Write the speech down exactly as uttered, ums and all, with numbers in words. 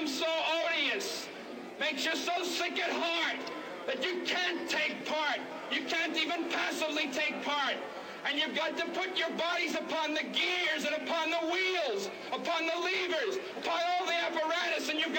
become so odious, makes you so sick at heart that you can't take part. You can't even passively take part. And you've got to put your bodies upon the gears and upon the wheels, upon the levers, upon all the apparatus, and you've got